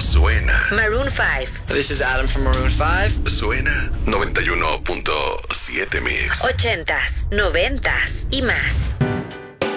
suena. Maroon 5. This is Adam from Maroon 5. Suena 91.7 Mix. 80s, 90s y más.